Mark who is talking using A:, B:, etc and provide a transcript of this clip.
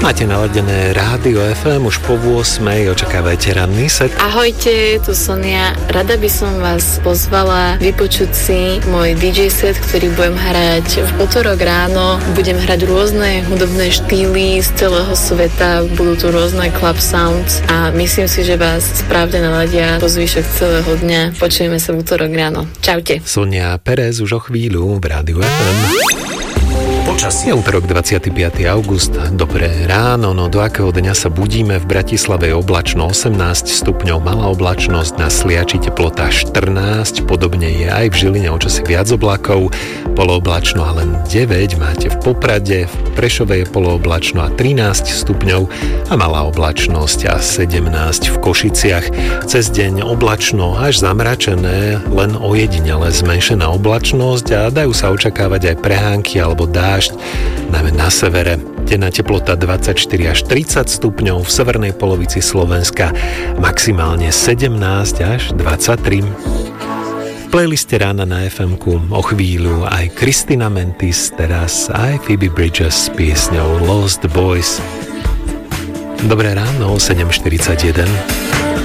A: Máte naladené Rádio FM, už po 8:00 očakávajte ranný set.
B: Ahojte, tu Sonia. Rada by som vás pozvala vypočuť si môj DJ set, ktorý budem hrať v utorok ráno. Budem hrať rôzne hudobné štýly z celého sveta, budú tu rôzne club sounds a myslím si, že vás správne naladia po zvyšok celého dňa. Počujeme sa v utorok ráno. Čaute.
A: Sonia Perez už o chvíľu v Rádiu FM. Počasie. Je útorok 25. august. Dobré ráno, no do akého dňa sa budíme? V Bratislave oblačno 18 stupňov, malá oblačnosť, na Sliači teplota 14, podobne je aj v Žiline o čosi viac oblakov, polooblačno a len 9 máte v Poprade, v Prešove je polooblačno a 13 stupňov a malá oblačnosť a 17 v Košiciach. Cez deň oblačno až zamračené, len ojedinele zmenšená oblačnosť a dajú sa očakávať aj prehánky alebo dážď, najmä na severe. Denná teplota 24 až 30 stupňov, v severnej polovici Slovenska maximálne 17 až 23. V playliste rána na FM-ku o chvíľu aj Christina Mentis, teraz aj Phoebe Bridgers s piesňou Lost Boys. Dobré ráno, 7:41.